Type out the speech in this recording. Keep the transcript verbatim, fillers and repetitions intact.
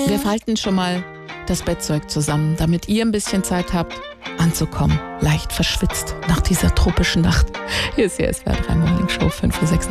Wir falten schon mal das Bettzeug zusammen, damit ihr ein bisschen Zeit habt, anzukommen. Leicht verschwitzt nach dieser tropischen Nacht. Hier ist die S W R drei Morning Show fünf Uhr sechs.